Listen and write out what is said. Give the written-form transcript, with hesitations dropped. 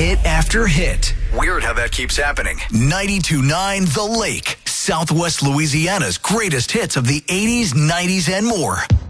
Hit after hit. Weird how that keeps happening. 92.9 The Lake, Southwest Louisiana's greatest hits of the 80s, 90s, and more.